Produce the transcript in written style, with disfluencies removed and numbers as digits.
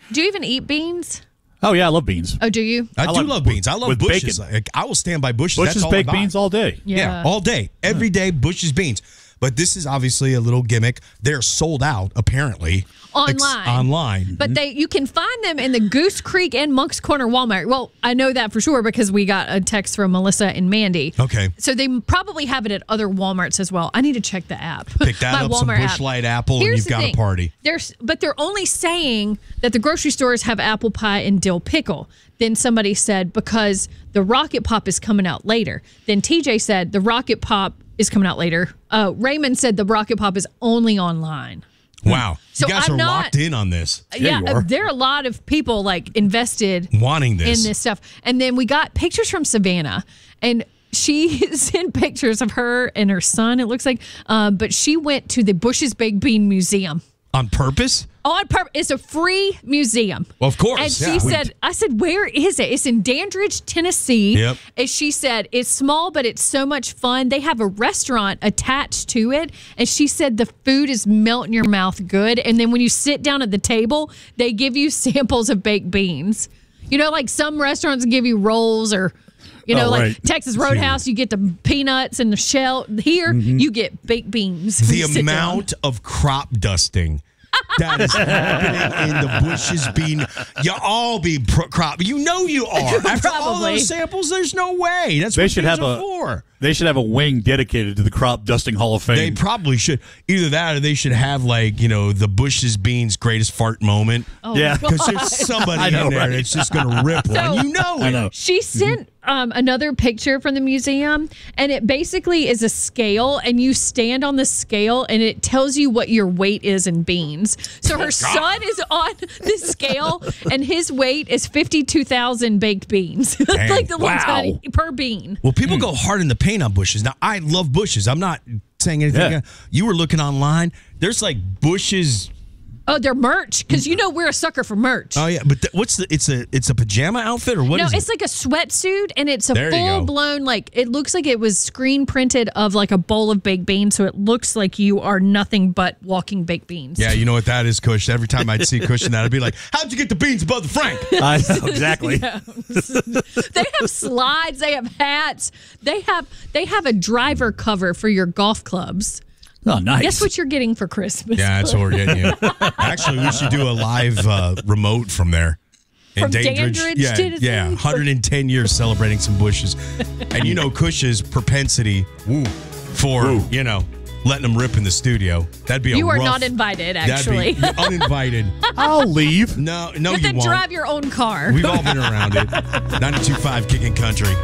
Do you even eat beans? Oh, yeah, I love beans. Oh, do you? I do love beans. I love with Bush's. bacon. Like, I will stand by Bush's. Bush's That's all baked I buy. beans all day. Yeah, all day. Every day, Bush's beans. But this is obviously a little gimmick. They're sold out, apparently. Online. Online. But you can find them in the Goose Creek and Monk's Corner Walmart. Well, I know that for sure because we got a text from Melissa and Mandy. Okay. So they probably have it at other Walmarts as well. I need to check the app. Pick that up, some Bush Light apple, and you've got a party. But they're only saying that the grocery stores have apple pie and dill pickle. Then somebody said because the Rocket Pop is coming out later. Then TJ said the Rocket Pop is coming out later. Raymond said the Rocket Pop is only online. Wow. So you guys are locked in on this. Yeah, there are a lot of people like invested wanting this in this stuff. And then we got pictures from Savannah, and she sent pictures of her and her son, it looks like. But she went to the Bush's Baked Bean Museum. On purpose? On purpose. It's a free museum. Well, of course. And she said, I said, where is it? It's in Dandridge, Tennessee. Yep. And she said, it's small, but it's so much fun. They have a restaurant attached to it. And she said the food is melt in your mouth good. And then when you sit down at the table, they give you samples of baked beans. You know, like some restaurants give you rolls or... like Texas Roadhouse, you get the peanuts and the shell. Here, you get baked beans. The amount of crop dusting that is happening in the Bush's Bean. You all be crop. You know you are. After all those samples, there's no way. That's what beans are for. They should have a wing dedicated to the Crop Dusting Hall of Fame. They probably should. Either that or they should have, the Bush's Beans greatest fart moment. Oh, yeah. Because there's somebody in there that's just going to rip one. You know it. I know. She sent another picture from the museum, and it basically is a scale, and you stand on the scale, and it tells you what your weight is in beans. So her son is on the scale, and his weight is 52,000 baked beans. Like the little tiny per bean. Well, people go hard in the paint on Bush's. Now, I love Bush's. I'm not saying anything. Yeah. You were looking online. There's like Bush's. Oh, they're merch because we're a sucker for merch. Oh yeah, but it's a pajama outfit or what is it? No, it's like a sweatsuit and it's a There you go. full blown it looks like it was screen printed of like a bowl of baked beans, so it looks like you are nothing but walking baked beans. Yeah, you know what that is, Kush. Every time I'd see Kush in that, I'd be like, "How'd you get the beans above the Frank?" I know, exactly. Yeah. They have slides, they have hats, they have a driver cover for your golf clubs. Oh, nice. Guess what you're getting for Christmas? Yeah, that's what we're getting you. Actually, we should do a live remote from there. From Dandridge, Tennessee? Yeah, 110 years celebrating some Bushes. And Kush's propensity for, letting them rip in the studio. That'd be You are not invited, actually. That'd be uninvited. I'll leave. No, You you have to won't. drive your own car. We've all been around it. 92.5 Kicking Country.